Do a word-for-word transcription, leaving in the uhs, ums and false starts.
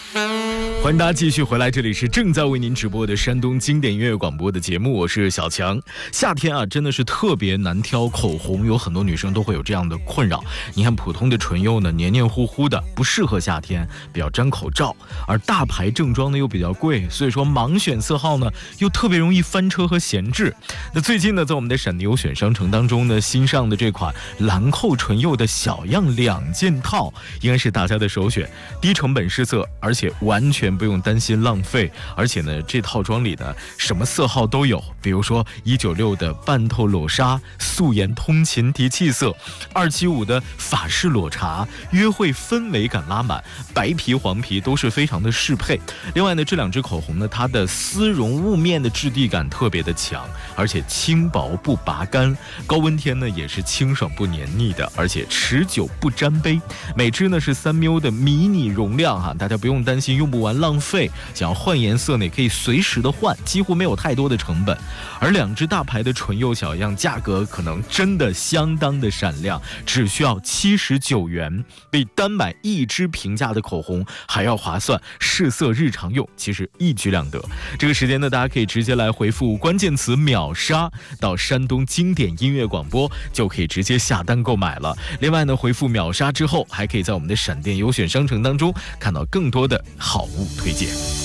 欢迎大家继续回来，这里是正在为您直播的山东经典音乐广播的节目，我是小强。夏天啊，真的是特别难挑口红，有很多女生都会有这样的困扰。你看普通的唇釉呢，黏黏糊糊的，不适合夏天，比较粘口罩；而大牌正装呢又比较贵，所以说盲选色号呢又特别容易翻车和闲置。那最近呢，在我们的闪电优选商城当中呢，新上的这款兰蔻唇釉的小样两件套，应该是大家的首选，低成本试色，而且完全不用担心浪费，而且呢，这套装里呢，什么色号都有，比如说一九六的半透裸纱、素颜通勤提气色，二七五的法式裸茶、约会氛围感拉满，白皮黄皮都是非常的适配。另外呢，这两支口红呢，它的丝绒雾面的质地感特别的强，而且轻薄不拔干，高温天呢也是清爽不黏腻的，而且持久不沾杯。每支呢是三 ml 的迷你容量哈，大家不用担心用不完浪费。想要换颜色呢，也可以随时的换，几乎没有太多的成本。而两支大牌的唇釉小样，价格可能真的相当的闪亮，只需要七十九元，比单买一支平价的口红还要划算，试色日常用其实一举两得。这个时间呢，大家可以直接来回复关键词秒杀到山东经典音乐广播，就可以直接下单购买了。另外呢，回复秒杀之后，还可以在我们的闪电优选商城当中看到更多的好物推荐。